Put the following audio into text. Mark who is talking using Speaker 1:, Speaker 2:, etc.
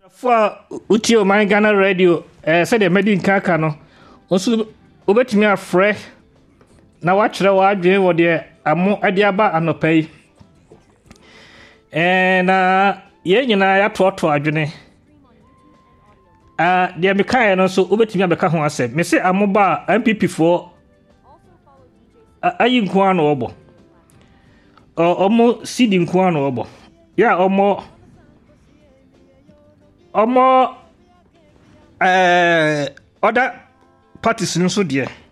Speaker 1: For Utio my Ghana radio, said the Medin Kakano. Also, over to me a fresh. Now, watch the wide dream or dear, a more adiaba and no pay. And, you know, I thought to Adjune. The American also over to me a Becca said, Missy Amoba MPP for a yin kwan obo. Or almost seeding kwan obo. Yeah, or more. Other parties in so dear.